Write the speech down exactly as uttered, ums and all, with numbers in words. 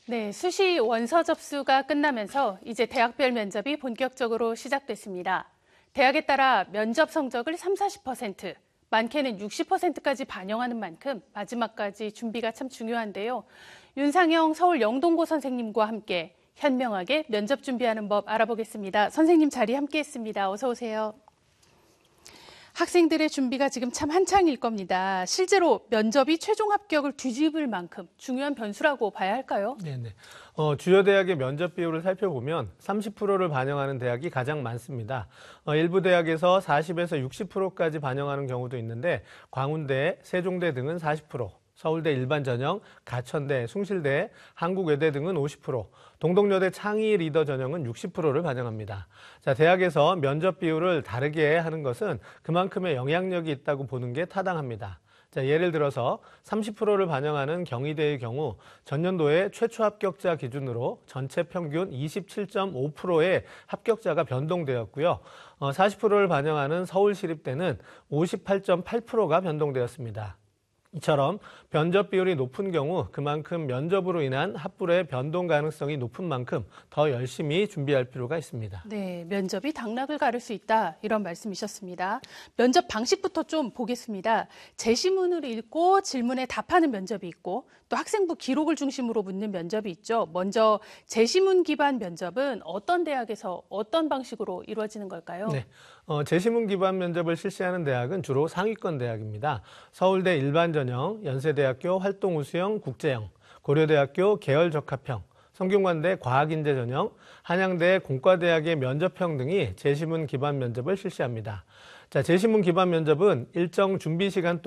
네, 수시 원서 접수가 끝나면서 이제 대학별 면접이 본격적으로 시작됐습니다. 대학에 따라 면접 성적을 삼, 사십 퍼센트, 많게는 육십 퍼센트까지 반영하는 만큼 마지막까지 준비가 참 중요한데요. 윤상영 서울 영동고 선생님과 함께 현명하게 면접 준비하는 법 알아보겠습니다. 선생님 자리 함께했습니다. 어서 오세요. 학생들의 준비가 지금 참 한창일 겁니다. 실제로 면접이 최종 합격을 뒤집을 만큼 중요한 변수라고 봐야 할까요? 네네. 어, 주요 대학의 면접 비율을 살펴보면 삼십 퍼센트를 반영하는 대학이 가장 많습니다. 어, 일부 대학에서 사십에서 육십 퍼센트까지 반영하는 경우도 있는데 광운대, 세종대 등은 사십 퍼센트, 서울대 일반전형, 가천대, 숭실대, 한국외대 등은 오십 퍼센트, 동덕여대 창의 리더 전형은 육십 퍼센트를 반영합니다. 자, 대학에서 면접 비율을 다르게 하는 것은 그만큼의 영향력이 있다고 보는 게 타당합니다. 자, 예를 들어서 삼십 퍼센트를 반영하는 경희대의 경우 전년도에 최초 합격자 기준으로 전체 평균 이십칠 점 오 퍼센트의 합격자가 변동되었고요. 어, 사십 퍼센트를 반영하는 서울시립대는 오십팔 점 팔 퍼센트가 변동되었습니다. 이처럼 면접 비율이 높은 경우 그만큼 면접으로 인한 합불의 변동 가능성이 높은 만큼 더 열심히 준비할 필요가 있습니다. 네, 면접이 당락을 가를 수 있다 이런 말씀이셨습니다. 면접 방식부터 좀 보겠습니다. 제시문을 읽고 질문에 답하는 면접이 있고 또 학생부 기록을 중심으로 묻는 면접이 있죠. 먼저 제시문 기반 면접은 어떤 대학에서 어떤 방식으로 이루어지는 걸까요? 네, 어, 제시문 기반 면접을 실시하는 대학은 주로 상위권 대학입니다. 서울대 일반전형, 연세대학교 활동우수형 국제형, 고려대학교 계열적합형, 성균관대 과학인재 전형, 한양대 공과대학의 면접형 등이 제시문 기반 면접을 실시합니다. 자, 제시문 기반 면접은 일정 준비 시간 동안